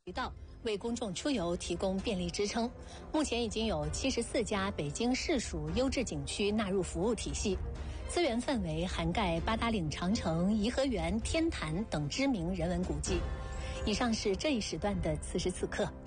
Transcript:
渠道为公众出游提供便利支撑。目前已经有74家北京市属优质景区纳入服务体系，资源范围涵盖八达岭长城、颐和园、天坛等知名人文古迹。以上是这一时段的此时此刻。